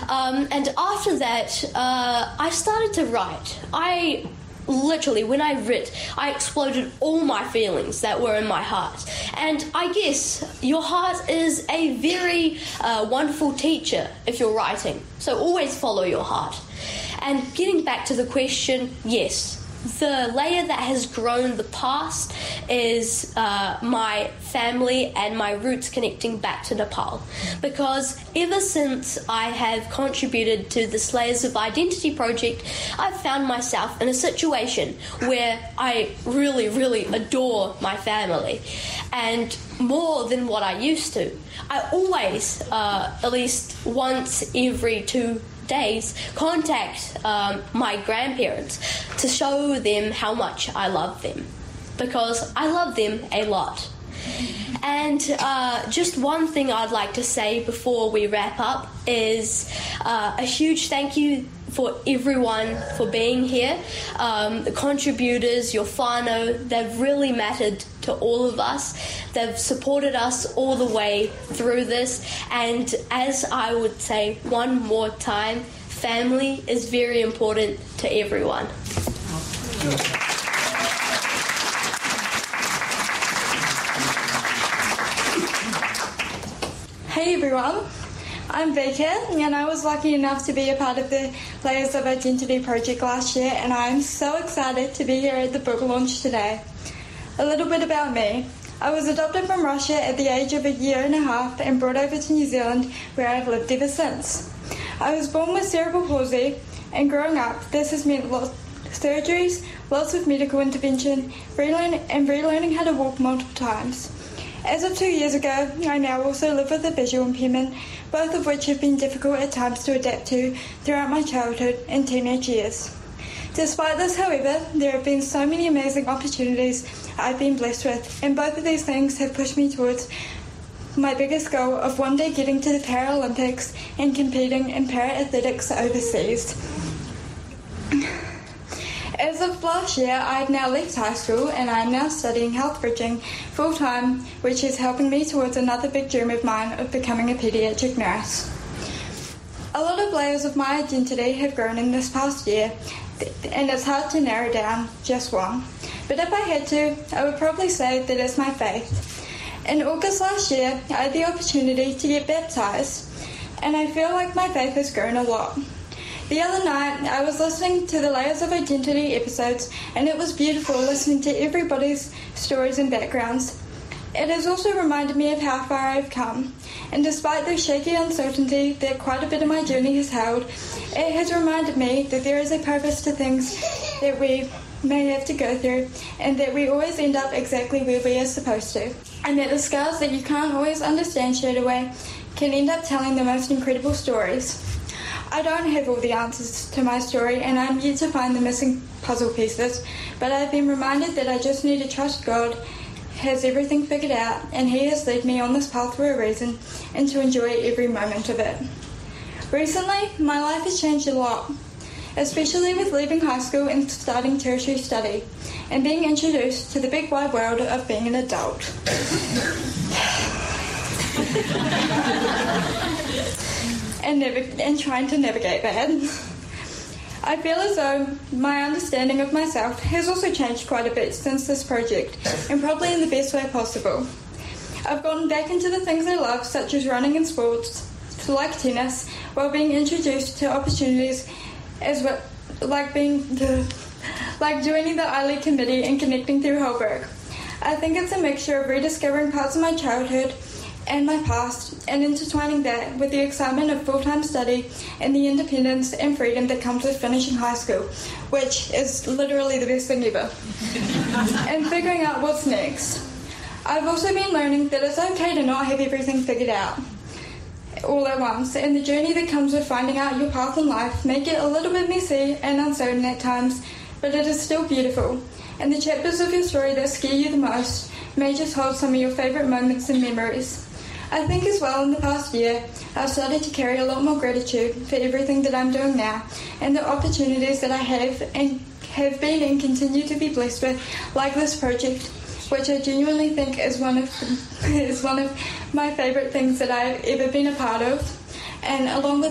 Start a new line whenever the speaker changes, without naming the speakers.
And after that, I started to write. When I writ, I exploded all my feelings that were in my heart. And I guess your heart is a very wonderful teacher if you're writing. So always follow your heart. And getting back to the question, yes, the layer that has grown the past is my family and my roots connecting back to Nepal. Because ever since I have contributed to this Layers of Identity project, I've found myself in a situation where I really, really adore my family. And more than what I used to. I always, at least once every 2 days, contact my grandparents to show them how much I love them, because I love them a lot. And just one thing I'd like to say before we wrap up is a huge thank you for everyone for being here. The contributors, your whānau, they've really mattered to all of us. They've supported us all the way through this. And as I would say one more time, family is very important to everyone.
Hey everyone, I'm Vika, and I was lucky enough to be a part of the Layers of Identity project last year, and I'm so excited to be here at the book launch today. A little bit about me. I was adopted from Russia at the age of 1.5 years and brought over to New Zealand, where I've lived ever since. I was born with cerebral palsy, and growing up, this has meant lots of surgeries, lots of medical intervention, relearning how to walk multiple times. As of 2 years ago, I now also live with a visual impairment, both of which have been difficult at times to adapt to throughout my childhood and teenage years. Despite this, however, there have been so many amazing opportunities I've been blessed with, and both of these things have pushed me towards my biggest goal of one day getting to the Paralympics and competing in para-athletics overseas. As of last year, I've now left high school and I'm now studying health bridging full-time, which is helping me towards another big dream of mine of becoming a paediatric nurse. A lot of layers of my identity have grown in this past year, and it's hard to narrow down just one. But if I had to, I would probably say that it's my faith. In August last year, I had the opportunity to get baptised, and I feel like my faith has grown a lot. The other night, I was listening to the Layers of Identity episodes, and it was beautiful listening to everybody's stories and backgrounds. It has also reminded me of how far I've come, and despite the shaky uncertainty that quite a bit of my journey has held, it has reminded me that there is a purpose to things that we may have to go through, and that we always end up exactly where we are supposed to, and that the scars that you can't always understand straight away can end up telling the most incredible stories. I don't have all the answers to my story, and I'm yet to find the missing puzzle pieces, but I've been reminded that I just need to trust God has everything figured out, and He has led me on this path for a reason, and to enjoy every moment of it. Recently, my life has changed a lot, especially with leaving high school and starting tertiary study, and being introduced to the big wide world of being an adult. and trying to navigate that. I feel as though my understanding of myself has also changed quite a bit since this project, and probably in the best way possible. I've gotten back into the things I love, such as running and sports, like tennis, while being introduced to opportunities as well, like joining the ILEAD committee and connecting through Holbrook. I think it's a mixture of rediscovering parts of my childhood and my past, and intertwining that with the excitement of full-time study and the independence and freedom that comes with finishing high school, which is literally the best thing ever, and figuring out what's next. I've also been learning that it's okay to not have everything figured out all at once, and the journey that comes with finding out your path in life may get a little bit messy and uncertain at times, but it is still beautiful, and the chapters of your story that scare you the most may just hold some of your favourite moments and memories. I think as well in the past year, I've started to carry a lot more gratitude for everything that I'm doing now, and the opportunities that I have been and continue to be blessed with, like this project, which I genuinely think is one of my favourite things that I've ever been a part of, and along with